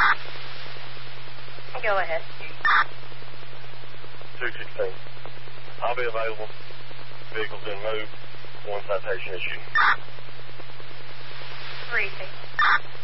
Go ahead. 216. I'll be available. Vehicle's been moved. One citation issued. 3.